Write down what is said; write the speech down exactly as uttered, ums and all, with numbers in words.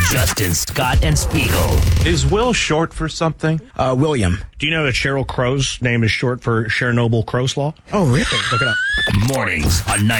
Justin, Scott, and Spiegel. Is Will short for something? Uh, William. Do you know that Cheryl Crow's name is short for Chernobyl Crowslaw? Oh, really? Look it up. Mornings on